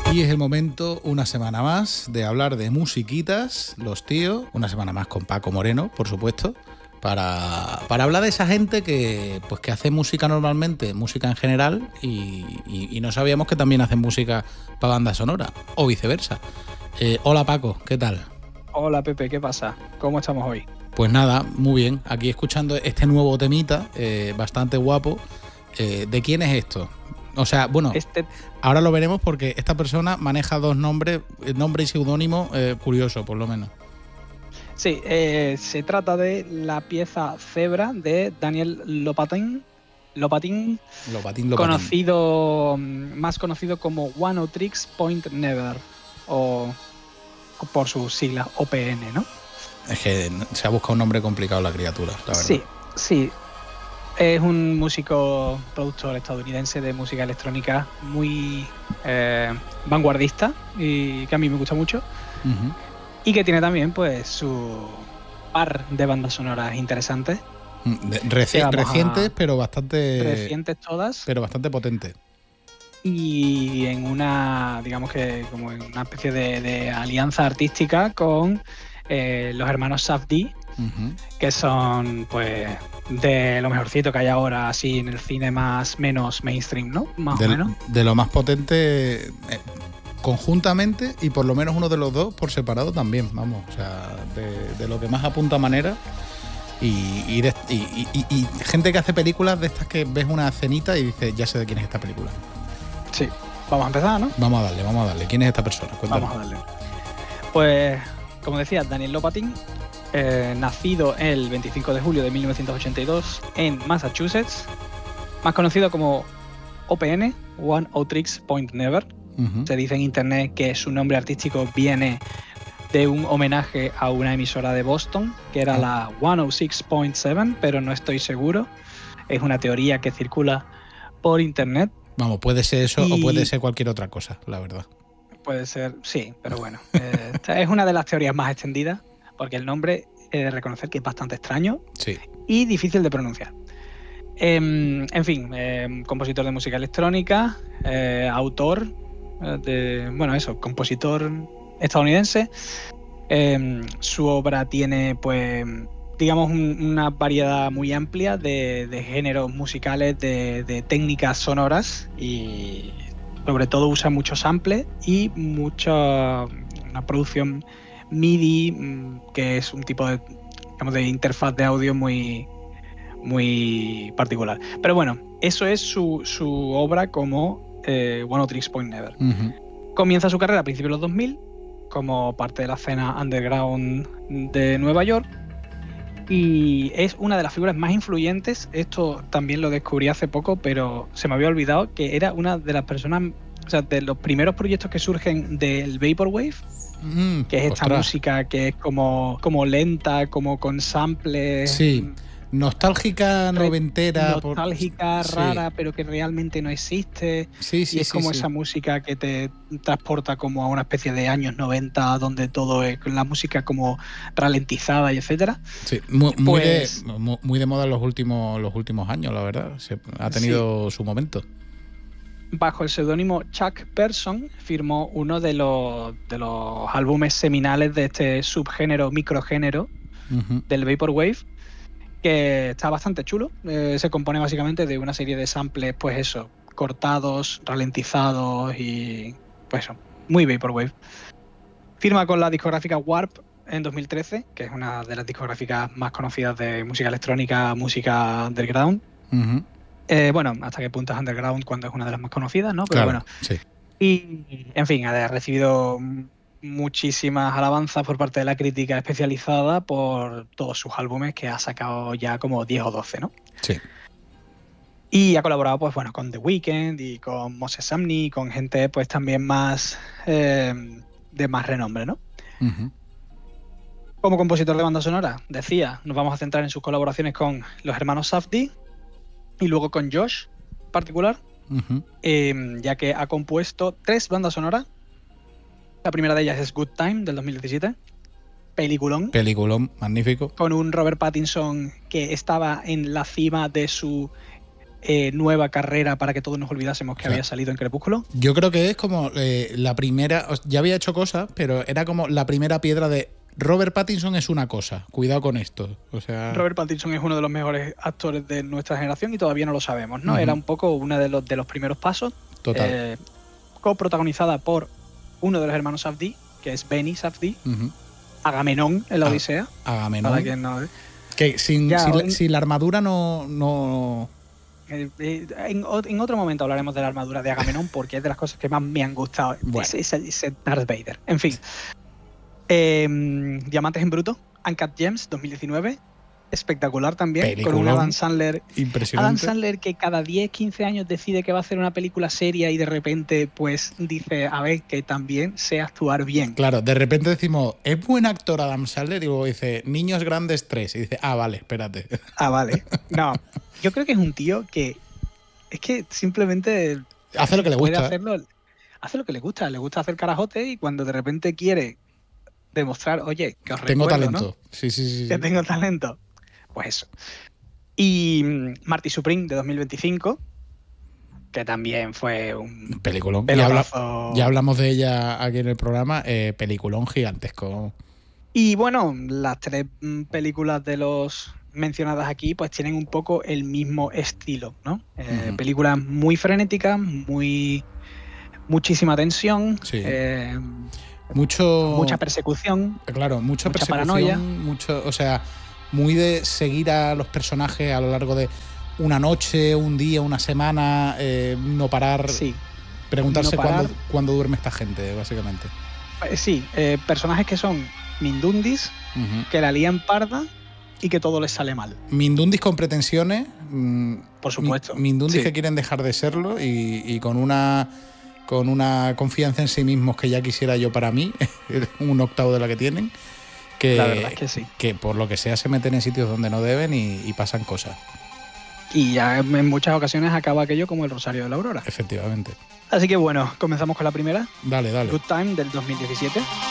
Y es el momento, una semana más, de hablar de musiquitas, los tíos, una semana más con Paco Moreno, por supuesto, para hablar de esa gente que hace música normalmente, música en general, y no sabíamos que también hacen música para banda sonora, o viceversa. Hola Paco, ¿qué tal? Hola Pepe, ¿qué pasa? ¿Cómo estamos hoy? Pues nada, muy bien, aquí escuchando este nuevo temita, bastante guapo. ¿De quién es esto? O sea, bueno, ahora lo veremos porque esta persona maneja dos nombres, nombre y seudónimo curioso, por lo menos. Sí, se trata de la pieza Zebra de Daniel Lopatin, más conocido como One Tricks Point Never, o por sus siglas OPN, ¿no? Es que se ha buscado un nombre complicado la criatura, la verdad. Sí. Es un músico, productor estadounidense de música electrónica muy vanguardista y que a mí me gusta mucho. Uh-huh. Y que tiene también pues su par de bandas sonoras interesantes. Recientes, pero bastante... Recientes todas. Pero bastante potentes. Y en una, digamos que como en una especie de alianza artística con los hermanos Safdie, uh-huh, que son pues de lo mejorcito que hay ahora así en el cine menos mainstream, ¿no? Más o menos. De lo más potente conjuntamente, y por lo menos uno de los dos por separado también, vamos, o sea, de lo que más apunta manera. Y gente que hace películas de estas que ves una escenita y dices, ya sé de quién es esta película. Sí, vamos a empezar, ¿no? Vamos a darle. ¿Quién es esta persona? Cuéntanos. Vamos a darle. Pues, como decía, Daniel Lopatin, nacido el 25 de julio de 1982 en Massachusetts, más conocido como OPN, One Tricks Point Never. Uh-huh. Se dice en internet que su nombre artístico viene de un homenaje a una emisora de Boston, que era la 106.7, pero no estoy seguro. Es una teoría que circula por internet. Vamos, puede ser eso o puede ser cualquier otra cosa, la verdad. Puede ser, sí, pero bueno. Es una de las teorías más extendidas, porque el nombre he de reconocer que es bastante extraño, sí, y difícil de pronunciar. En fin, compositor de música electrónica, autor compositor estadounidense. Su obra tiene, pues, digamos, una variedad muy amplia de géneros musicales, de técnicas sonoras, y sobre todo usa muchos samples y una producción MIDI, que es un tipo de, digamos, de interfaz de audio muy, muy particular. Pero bueno, eso es su obra como One Tricks Point Never. Uh-huh. Comienza su carrera a principios de los 2000 como parte de la escena underground de Nueva York, y es una de las figuras más influyentes. Esto también lo descubrí hace poco, pero se me había olvidado que era una de las personas, o sea, de los primeros proyectos que surgen del Vaporwave, que es esta música que es como lenta, como con samples. Sí. Nostálgica, noventera. Nostálgica, rara, pero que realmente no existe. Sí, y es como esa música que te transporta como a una especie de años 90, donde todo es la música como ralentizada y etcétera. Sí, muy de moda en los últimos años, la verdad. Ha tenido su momento. Bajo el seudónimo Chuck Person firmó uno de los álbumes seminales de este subgénero, microgénero, uh-huh, del Vaporwave, que está bastante chulo. Se compone básicamente de una serie de samples, pues eso, cortados, ralentizados y pues eso, muy Vaporwave. Firma con la discográfica Warp en 2013, que es una de las discográficas más conocidas de música electrónica, música underground. Uh-huh. Bueno, hasta qué punto es underground cuando es una de las más conocidas, ¿no? Pero claro, bueno. Sí. Y, en fin, ha recibido muchísimas alabanzas por parte de la crítica especializada por todos sus álbumes, que ha sacado ya como 10 o 12, ¿no? Sí. Y ha colaborado, pues bueno, con The Weeknd y con Moses Sumney, con gente pues también más de más renombre, ¿no? Uh-huh. Como compositor de banda sonora, decía, nos vamos a centrar en sus colaboraciones con los hermanos Safdie y luego con Josh en particular, uh-huh, ya que ha compuesto 3 bandas sonoras. La primera de ellas es Good Time, del 2017. Peliculón, magnífico. Con un Robert Pattinson que estaba en la cima de su nueva carrera para que todos nos olvidásemos que había salido en Crepúsculo. Yo creo que es como la primera, ya había hecho cosas, pero era como la primera piedra de Robert Pattinson es una cosa, cuidado con esto. O sea, Robert Pattinson es uno de los mejores actores de nuestra generación y todavía no lo sabemos, ¿no? Era un poco uno de los primeros pasos. Total. Coprotagonizada por uno de los hermanos Safdie, que es Benny Safdie, Agamenón en la Odisea. Agamenón. Para quien no... Que sin la armadura no... En otro momento hablaremos de la armadura de Agamenón porque es de las cosas que más me han gustado. Bueno. Ese Darth Vader. En fin. Diamantes en Bruto, Uncut Gems, 2019. Espectacular también. Peliculón. Con un Adam Sandler. Impresionante. Adam Sandler que cada 10, 15 años decide que va a hacer una película seria y de repente pues dice, a ver, que también sé actuar bien. Claro, de repente decimos, ¿es buen actor Adam Sandler? Y luego dice, Niños Grandes 3. Y dice, vale, espérate. Vale. No, yo creo que es un tío que es que simplemente hace lo que le gusta. Hace lo que le gusta hacer carajote y cuando de repente quiere demostrar, oye, que os tengo recuerdo, talento, ¿no? Sí. Que tengo talento. Pues eso. Y Marty Supreme de 2025, que también fue un peliculón. Ya hablamos de ella aquí en el programa, peliculón gigantesco. Y bueno, las 3 películas de los mencionadas aquí pues tienen un poco el mismo estilo, ¿no? Películas muy frenéticas, muchísima tensión, sí. mucha persecución. Claro, mucha persecución, paranoia. O sea, muy de seguir a los personajes a lo largo de una noche, un día, una semana, no parar, preguntarse cuándo duerme esta gente, básicamente. Sí, personajes que son mindundis, que la lían parda y que todo les sale mal. Mindundis con pretensiones. Por supuesto. Mindundis que quieren dejar de serlo y con una confianza en sí mismos que ya quisiera yo para mí, un octavo de la que tienen. La verdad es que sí. Que por lo que sea se meten en sitios donde no deben y pasan cosas. Y ya en muchas ocasiones acaba aquello como el Rosario de la Aurora. Efectivamente. Así que bueno, comenzamos con la primera. Dale. Good Time del 2017.